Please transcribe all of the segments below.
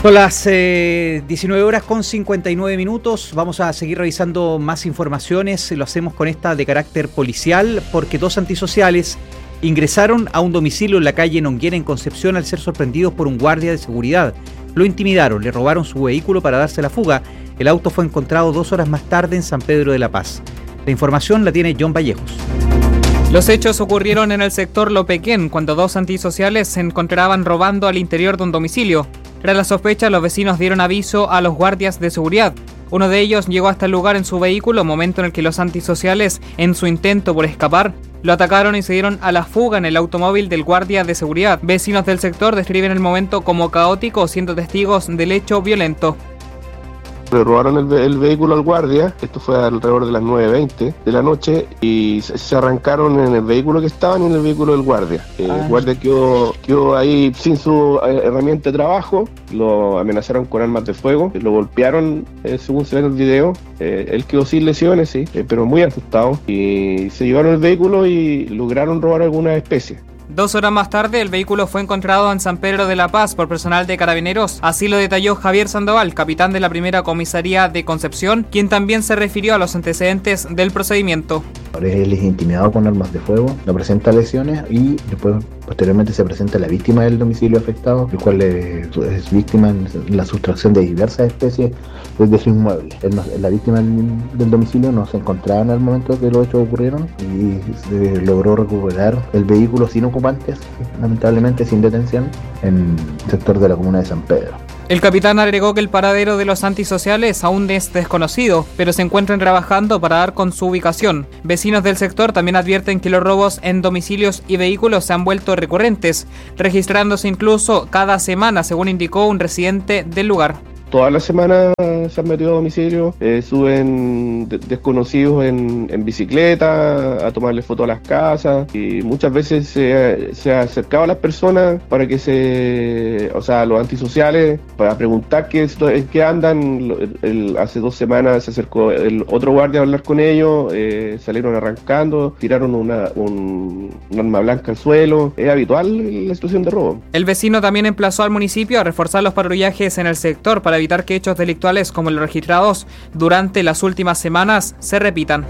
Son las 19 horas con 59 minutos. Vamos a seguir revisando más informaciones. Lo hacemos con esta de carácter policial porque dos antisociales ingresaron a un domicilio en la calle Nonguera en Concepción al ser sorprendidos por un guardia de seguridad. Lo intimidaron, le robaron su vehículo para darse la fuga. El auto fue encontrado 2 horas más tarde en San Pedro de la Paz. La información la tiene John Vallejos. Los hechos ocurrieron en el sector Lopequén, cuando dos antisociales se encontraban robando al interior de un domicilio. Tras la sospecha, los vecinos dieron aviso a los guardias de seguridad. Uno de ellos llegó hasta el lugar en su vehículo, momento en el que los antisociales, en su intento por escapar, lo atacaron y se dieron a la fuga en el automóvil del guardia de seguridad. Vecinos del sector describen el momento como caótico, siendo testigos del hecho violento. Le robaron el vehículo al guardia, esto fue alrededor de las 9:20 de la noche, y se arrancaron en el vehículo que estaban y en el vehículo del guardia. El guardia quedó ahí sin su herramienta de trabajo, lo amenazaron con armas de fuego, lo golpearon, según se ve en el video. Él quedó sin lesiones, sí, pero muy asustado, y se llevaron el vehículo y lograron robar alguna especie. 2 horas más tarde, el vehículo fue encontrado en San Pedro de la Paz por personal de Carabineros. Así lo detalló Javier Sandoval, capitán de la primera comisaría de Concepción, quien también se refirió a los antecedentes del procedimiento. Él es intimidado con armas de fuego, no presenta lesiones y después posteriormente se presenta la víctima del domicilio afectado, el cual es víctima en la sustracción de diversas especies desde su inmueble. La víctima del domicilio no se encontraba en el momento que los hechos ocurrieron y se logró recuperar el vehículo sin ocupantes, lamentablemente sin detención, en el sector de la comuna de San Pedro. El capitán agregó que el paradero de los antisociales aún es desconocido, pero se encuentran trabajando para dar con su ubicación. Vecinos del sector también advierten que los robos en domicilios y vehículos se han vuelto recurrentes, registrándose incluso cada semana, según indicó un residente del lugar. Toda la semana se han metido a domicilio, suben desconocidos en bicicleta a tomarle fotos a las casas, y muchas veces se ha acercado a las personas para que los antisociales, para preguntar en qué andan. Hace 2 semanas se acercó el otro guardia a hablar con ellos, salieron arrancando, tiraron un arma blanca al suelo. Es habitual la situación de robo. El vecino también emplazó al municipio a reforzar los patrullajes en el sector para evitar que hechos delictuales como los registrados durante las últimas semanas se repitan.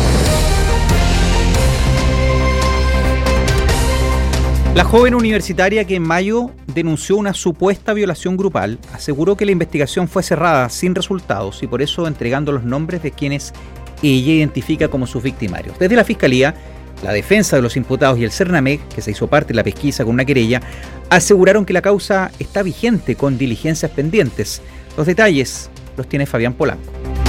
La joven universitaria que en mayo denunció una supuesta violación grupal aseguró que la investigación fue cerrada sin resultados y por eso entregando los nombres de quienes ella identifica como sus victimarios. Desde la Fiscalía, la defensa de los imputados y el Cernamec, que se hizo parte de la pesquisa con una querella, aseguraron que la causa está vigente con diligencias pendientes. Los detalles los tiene Fabián Polanco.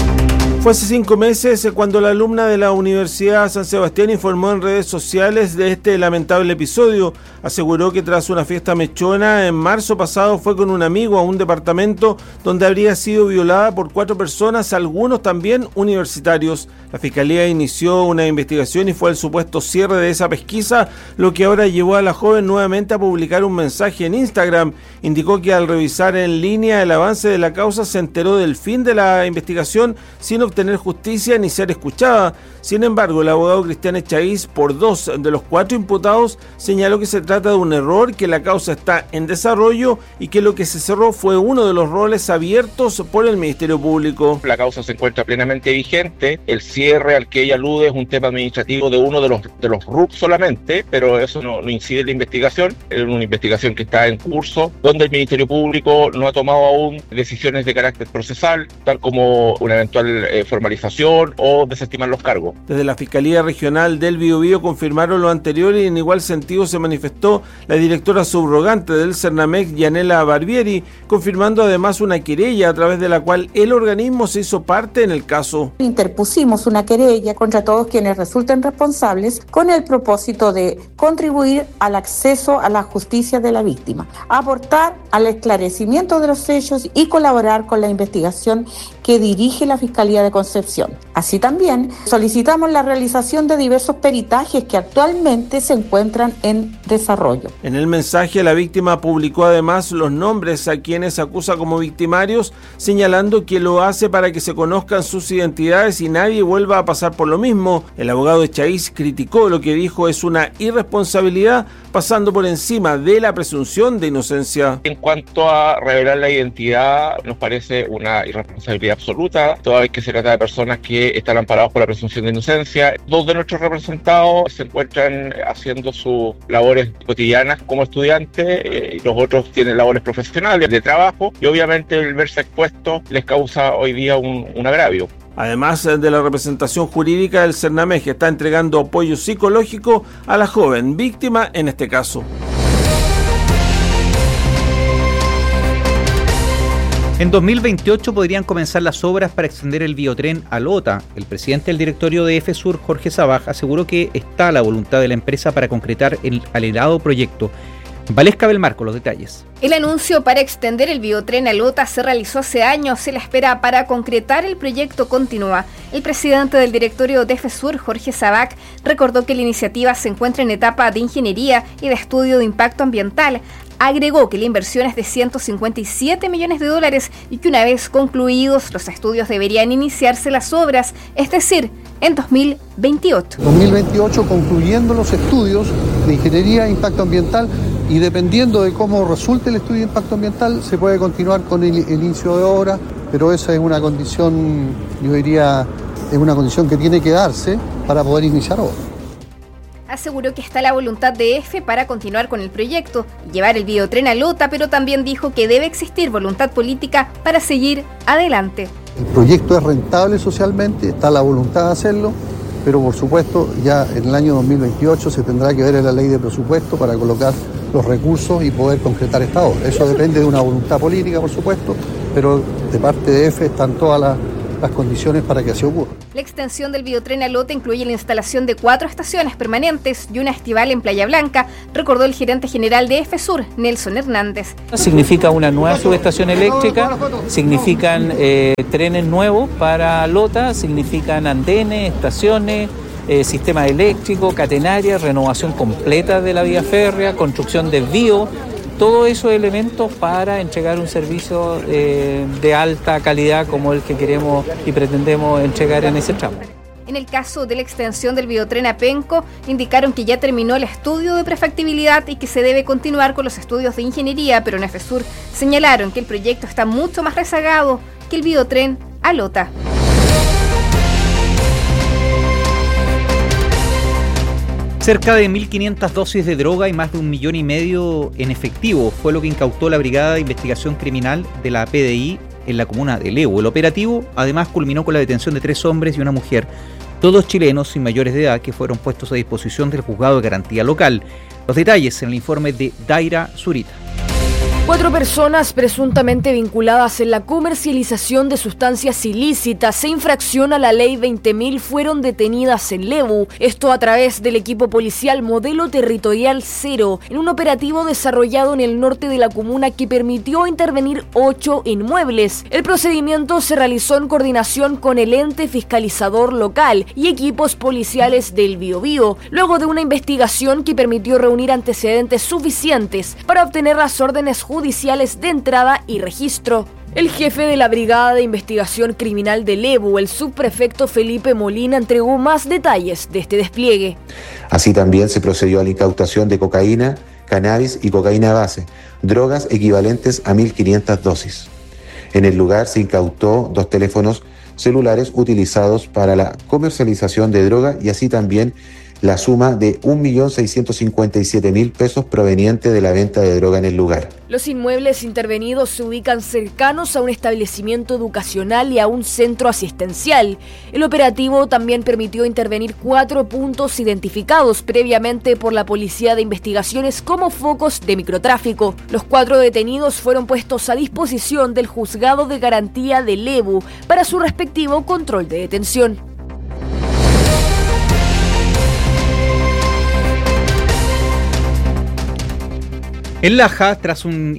Fue hace 5 meses cuando la alumna de la Universidad San Sebastián informó en redes sociales de este lamentable episodio. Aseguró que tras una fiesta mechona en marzo pasado fue con un amigo a un departamento donde habría sido violada por 4 personas, algunos también universitarios. La Fiscalía inició una investigación y fue el supuesto cierre de esa pesquisa lo que ahora llevó a la joven nuevamente a publicar un mensaje en Instagram. Indicó que al revisar en línea el avance de la causa se enteró del fin de la investigación sin obtener justicia ni ser escuchada. Sin embargo, el abogado Cristian Echaíz, por 2 de los 4 imputados, señaló que se trata de un error, que la causa está en desarrollo y que lo que se cerró fue uno de los roles abiertos por el Ministerio Público. La causa se encuentra plenamente vigente. El cierre al que ella alude es un tema administrativo de uno de los RUP solamente, pero eso no incide en la investigación. Es una investigación que está en curso, donde el Ministerio Público no ha tomado aún decisiones de carácter procesal, tal como una eventual formalización o desestimar los cargos. Desde la Fiscalía Regional del Biobío confirmaron lo anterior y en igual sentido se manifestó la directora subrogante del Cernamec, Yanela Barbieri, confirmando además una querella a través de la cual el organismo se hizo parte en el caso. Interpusimos una querella contra todos quienes resulten responsables con el propósito de contribuir al acceso a la justicia de la víctima, aportar al esclarecimiento de los hechos y colaborar con la investigación que dirige la Fiscalía de Concepción. Así también solicitamos la realización de diversos peritajes que actualmente se encuentran en desarrollo. desarrollo. En el mensaje, la víctima publicó además los nombres a quienes acusa como victimarios, señalando que lo hace para que se conozcan sus identidades y nadie vuelva a pasar por lo mismo. El abogado Echaíz criticó lo que dijo es una irresponsabilidad, pasando por encima de la presunción de inocencia. En cuanto a revelar la identidad, nos parece una irresponsabilidad absoluta, toda vez que se trata de personas que están amparados por la presunción de inocencia. Dos de nuestros representados se encuentran haciendo sus labores cotidianas como estudiantes, y los otros tienen labores profesionales de trabajo, y obviamente el verse expuesto les causa hoy día un agravio. Además de la representación jurídica, el Cernamej está entregando apoyo psicológico a la joven víctima en este caso. En 2028 podrían comenzar las obras para extender el biotren a Lota. El presidente del directorio de EFESUR, Jorge Sabaj, aseguró que está la voluntad de la empresa para concretar el anhelado proyecto. Valesca Belmarco, los detalles. El anuncio para extender el biotren a Lota se realizó hace años y la espera para concretar el proyecto continúa. El presidente del directorio de EFESUR, Jorge Sabaj, recordó que la iniciativa se encuentra en etapa de ingeniería y de estudio de impacto ambiental. Agregó que la inversión es de $157 millones y que una vez concluidos los estudios deberían iniciarse las obras, es decir, en 2028. 2028 concluyendo los estudios de ingeniería e impacto ambiental, y dependiendo de cómo resulte el estudio de impacto ambiental se puede continuar con el inicio de obra, pero esa es una condición, yo diría, es una condición que tiene que darse para poder iniciar obra. Aseguró que está la voluntad de EFE para continuar con el proyecto y llevar el biotren a Lota, pero también dijo que debe existir voluntad política para seguir adelante. El proyecto es rentable socialmente, está la voluntad de hacerlo, pero por supuesto ya en el año 2028 se tendrá que ver en la ley de presupuesto para colocar los recursos y poder concretar esta obra. Eso depende de una voluntad política, por supuesto, pero de parte de EFE están todas las condiciones para que así ocurra. La extensión del biotren a Lota incluye la instalación de 4 estaciones permanentes y una estival en Playa Blanca, recordó el gerente general de EFESUR, Nelson Hernández. Significa una nueva subestación eléctrica, significan trenes nuevos para Lota, significan andenes, estaciones, sistema eléctrico, catenaria, renovación completa de la vía férrea, construcción de desvío. Todos esos elementos para entregar un servicio de alta calidad como el que queremos y pretendemos entregar en ese tramo. En el caso de la extensión del biotren a Penco, indicaron que ya terminó el estudio de prefactibilidad y que se debe continuar con los estudios de ingeniería, pero en EFESUR señalaron que el proyecto está mucho más rezagado que el biotren a Lota. Cerca de 1.500 dosis de droga y más de 1,5 millones en efectivo fue lo que incautó la Brigada de Investigación Criminal de la PDI en la comuna de Lebu. El operativo además culminó con la detención de 3 hombres y una mujer, todos chilenos sin mayores de edad, que fueron puestos a disposición del juzgado de garantía local. Los detalles en el informe de Daira Zurita. 4 personas presuntamente vinculadas en la comercialización de sustancias ilícitas e infracción a la ley 20.000 fueron detenidas en Lebu, esto a través del equipo policial Modelo Territorial 0, en un operativo desarrollado en el norte de la comuna que permitió intervenir 8 inmuebles. El procedimiento se realizó en coordinación con el ente fiscalizador local y equipos policiales del Biobío, luego de una investigación que permitió reunir antecedentes suficientes para obtener las órdenes judiciales de entrada y registro. El jefe de la Brigada de Investigación Criminal de Lebu, el subprefecto Felipe Molina, entregó más detalles de este despliegue. Así también se procedió a la incautación de cocaína, cannabis y cocaína base, drogas equivalentes a 1.500 dosis. En el lugar se incautó 2 teléfonos celulares utilizados para la comercialización de droga y así también la suma de 1.657.000 pesos proveniente de la venta de droga en el lugar. Los inmuebles intervenidos se ubican cercanos a un establecimiento educacional y a un centro asistencial. El operativo también permitió intervenir 4 puntos identificados previamente por la Policía de Investigaciones como focos de microtráfico. Los 4 detenidos fueron puestos a disposición del Juzgado de Garantía de Lebu para su respectivo control de detención. En Laja, tras un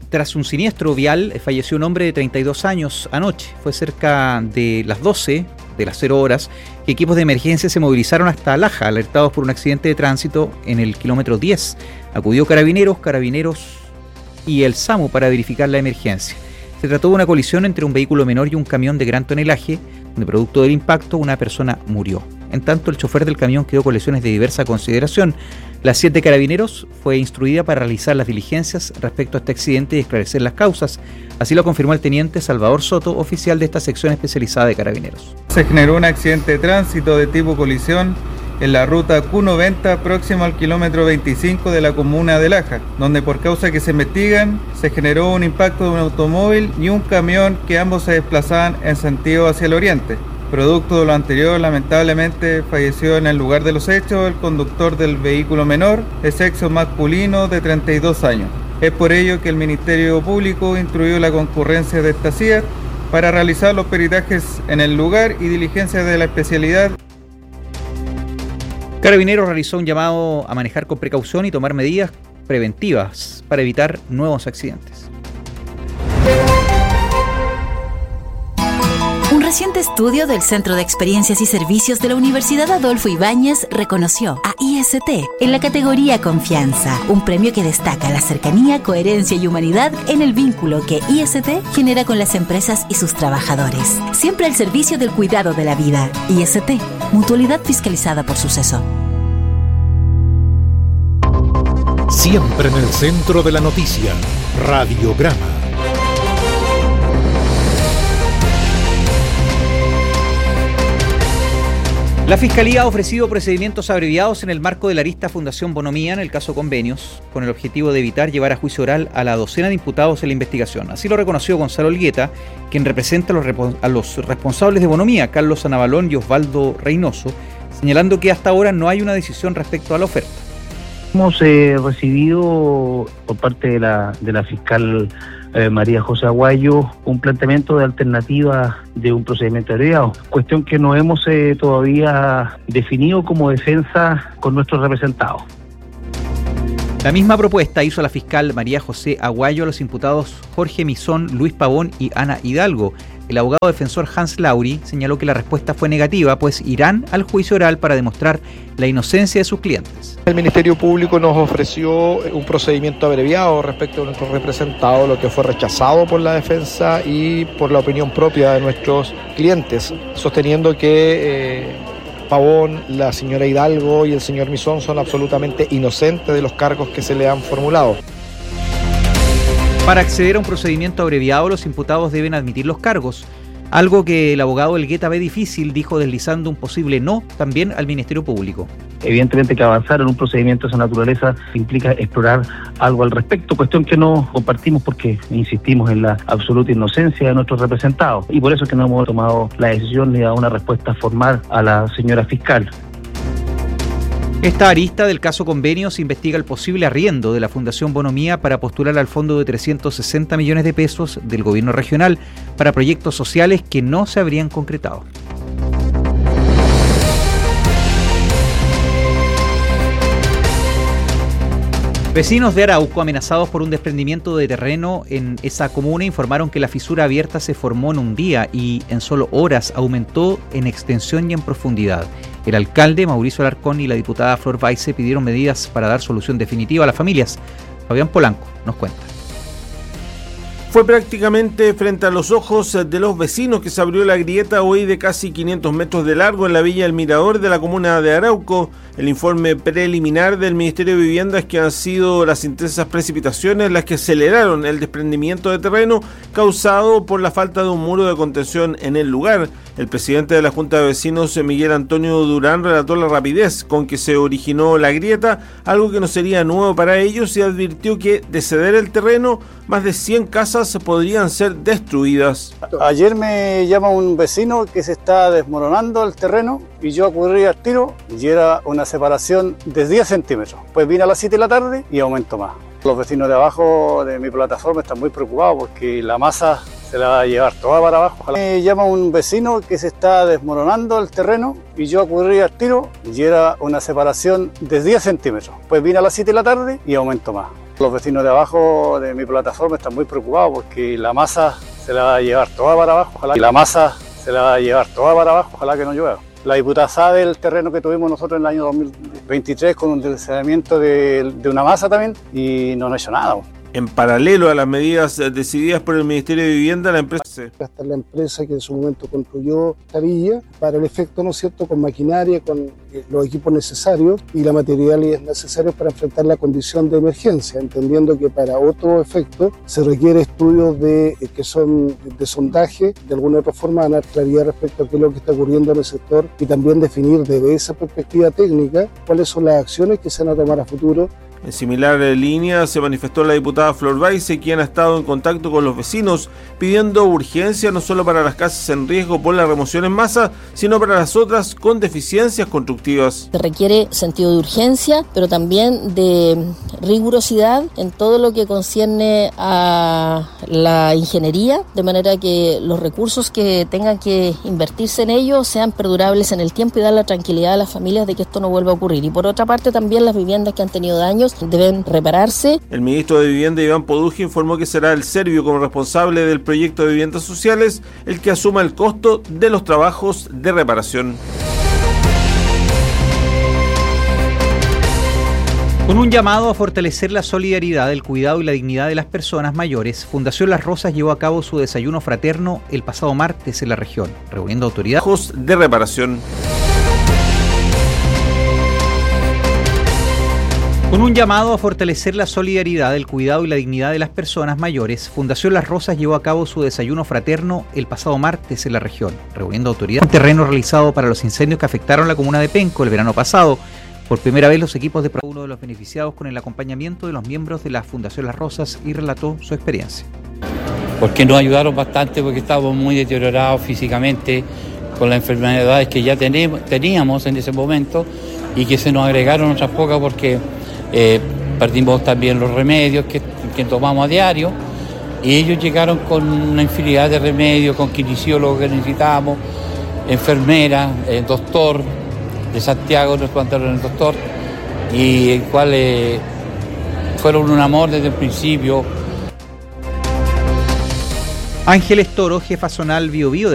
siniestro vial, falleció un hombre de 32 años anoche. Fue cerca de las 12 de las 0 horas que equipos de emergencia se movilizaron hasta Laja, alertados por un accidente de tránsito en el kilómetro 10. Acudió Carabineros y el SAMU para verificar la emergencia. Se trató de una colisión entre un vehículo menor y un camión de gran tonelaje, donde producto del impacto una persona murió. En tanto, el chofer del camión quedó con lesiones de diversa consideración. La 7 de Carabineros fue instruida para realizar las diligencias respecto a este accidente y esclarecer las causas. Así lo confirmó el teniente Salvador Soto, oficial de esta sección especializada de Carabineros. Se generó un accidente de tránsito de tipo colisión en la ruta Q90 próximo al kilómetro 25 de la comuna de Laja, donde por causa que se investigan se generó un impacto de un automóvil y un camión que ambos se desplazaban en sentido hacia el oriente. Producto de lo anterior, lamentablemente falleció en el lugar de los hechos el conductor del vehículo menor de sexo masculino de 32 años. Es por ello que el Ministerio Público instruyó la concurrencia de esta CIAT para realizar los peritajes en el lugar y diligencias de la especialidad. Carabineros realizó un llamado a manejar con precaución y tomar medidas preventivas para evitar nuevos accidentes. Un reciente estudio del Centro de Experiencias y Servicios de la Universidad Adolfo Ibáñez reconoció a IST en la categoría Confianza, un premio que destaca la cercanía, coherencia y humanidad en el vínculo que IST genera con las empresas y sus trabajadores. Siempre al servicio del cuidado de la vida. IST, mutualidad fiscalizada por Suceso. Siempre en el centro de la noticia, Radiograma. La Fiscalía ha ofrecido procedimientos abreviados en el marco de la arista Fundación Bonomía en el caso Convenios, con el objetivo de evitar llevar a juicio oral a la docena de imputados en la investigación. Así lo reconoció Gonzalo Olgueta, quien representa a los responsables de Bonomía, Carlos Anabalón y Osvaldo Reynoso, señalando que hasta ahora no hay una decisión respecto a la oferta. Hemos recibido por parte de la fiscal María José Aguayo un planteamiento de alternativa de un procedimiento abreviado, cuestión que no hemos todavía definido como defensa con nuestros representados. La misma propuesta hizo la fiscal María José Aguayo a los imputados Jorge Misón, Luis Pavón y Ana Hidalgo. El abogado defensor Hans Lauri señaló que la respuesta fue negativa, pues irán al juicio oral para demostrar la inocencia de sus clientes. El Ministerio Público nos ofreció un procedimiento abreviado respecto a nuestros representados, lo que fue rechazado por la defensa y por la opinión propia de nuestros clientes, sosteniendo que Pavón, la señora Hidalgo y el señor Misón son absolutamente inocentes de los cargos que se le han formulado. Para acceder a un procedimiento abreviado, los imputados deben admitir los cargos, algo que el abogado Elgueta ve difícil, dijo, deslizando un posible no también al Ministerio Público. Evidentemente que avanzar en un procedimiento de esa naturaleza implica explorar algo al respecto, cuestión que no compartimos porque insistimos en la absoluta inocencia de nuestros representados y por eso es que no hemos tomado la decisión ni dado una respuesta formal a la señora fiscal. Esta arista del caso Convenios investiga el posible arriendo de la Fundación Bonomía para postular al fondo de 360 millones de pesos del gobierno regional para proyectos sociales que no se habrían concretado. Vecinos de Arauco, amenazados por un desprendimiento de terreno en esa comuna, informaron que la fisura abierta se formó en un día y en solo horas aumentó en extensión y en profundidad. El alcalde Mauricio Alarcón y la diputada Flor Baise pidieron medidas para dar solución definitiva a las familias. Fabián Polanco nos cuenta. Fue prácticamente frente a los ojos de los vecinos que se abrió la grieta hoy de casi 500 metros de largo en la Villa El Mirador de la comuna de Arauco. El informe preliminar del Ministerio de Vivienda es que han sido las intensas precipitaciones las que aceleraron el desprendimiento de terreno causado por la falta de un muro de contención en el lugar. El presidente de la Junta de Vecinos, Miguel Antonio Durán, relató la rapidez con que se originó la grieta, algo que no sería nuevo para ellos, y advirtió que de ceder el terreno, más de 100 casas podrían ser destruidas. Ayer me llama un vecino que se está desmoronando el terreno y yo acudí al tiro y era una separación de 10 centímetros. Pues vine a las 7 de la tarde y aumentó más. Los vecinos de abajo de mi plataforma están muy preocupados porque la masa se la va a llevar toda para abajo. Me llama un vecino que se está desmoronando el terreno y yo acudí al tiro y era una separación de 10 centímetros. Pues vine a las 7 de la tarde y aumentó más. Los vecinos de abajo de mi plataforma están muy preocupados porque la masa se la va a llevar toda para abajo. La masa se la va a llevar toda para abajo, ojalá que no llueva. La diputada sabe el terreno que tuvimos nosotros en el año 2023 con un deslizamiento de una masa también y no ha hecho nada. En paralelo a las medidas decididas por el Ministerio de Vivienda, la empresa... Hasta la empresa que en su momento construyó esta villa, para el efecto, ¿no es cierto?, con maquinaria, con los equipos necesarios y la materialidad necesarios para enfrentar la condición de emergencia, entendiendo que para otro efecto se requiere estudios que son de sondaje, de alguna otra forma van a dar claridad respecto a qué es lo que está ocurriendo en el sector y también definir desde esa perspectiva técnica cuáles son las acciones que se van a tomar a futuro. En similar línea se manifestó la diputada Flor Baize, quien ha estado en contacto con los vecinos pidiendo urgencia no solo para las casas en riesgo por la remoción en masa, sino para las otras con deficiencias constructivas. Se requiere sentido de urgencia, pero también de rigurosidad en todo lo que concierne a la ingeniería, de manera que los recursos que tengan que invertirse en ello sean perdurables en el tiempo y dar la tranquilidad a las familias de que esto no vuelva a ocurrir. Y por otra parte también las viviendas que han tenido daños deben repararse. El ministro de Vivienda, Iván Poduje, informó que será el serbio como responsable del proyecto de viviendas sociales el que asuma el costo de los trabajos de reparación. Con un llamado a fortalecer la solidaridad, el cuidado y la dignidad de las personas mayores, Fundación Las Rosas llevó a cabo su desayuno fraterno el pasado martes en la región, reuniendo autoridades de reparación. Con un llamado a fortalecer la solidaridad, el cuidado y la dignidad de las personas mayores, Fundación Las Rosas llevó a cabo su desayuno fraterno el pasado martes en la región, reuniendo autoridades. Un terreno realizado para los incendios que afectaron la comuna de Penco el verano pasado. Por primera vez los equipos de uno de los beneficiados con el acompañamiento de los miembros de la Fundación Las Rosas y relató su experiencia. Porque nos ayudaron bastante porque estábamos muy deteriorados físicamente con las enfermedades que ya teníamos en ese momento y que se nos agregaron otras pocas porque perdimos también los remedios que tomamos a diario y ellos llegaron con una infinidad de remedios, con kinesiólogos que necesitábamos, enfermera, doctor de Santiago, nos plantaron el doctor y el cual fueron un amor desde el principio. Ángeles Toro, jefa zonal Biobío de